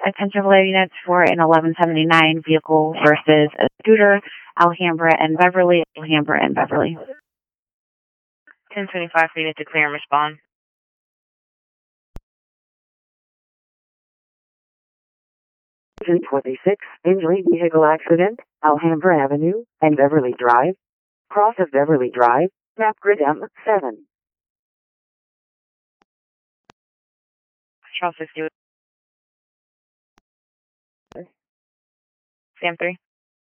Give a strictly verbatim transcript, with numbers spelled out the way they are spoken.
attention below units for an eleven seventy-nine vehicle versus a scooter, Alhambra and Beverly, Alhambra and Beverly. ten twenty-five for unit to clear and respond. ten twenty-six, injury vehicle accident, Alhambra Avenue and Beverly Drive. Cross of Beverly Drive, map grid M seven. Charles sixty. Sam three.